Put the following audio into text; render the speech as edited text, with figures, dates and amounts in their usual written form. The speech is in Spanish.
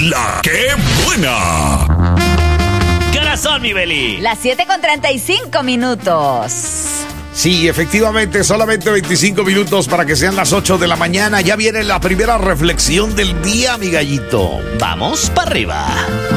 La que buena. ¿Qué horas son, mi Beli? Las 7:35. Sí, efectivamente, solamente 25 minutos para que sean las 8 de la mañana. Ya viene la primera reflexión del día, mi gallito. Vamos para arriba.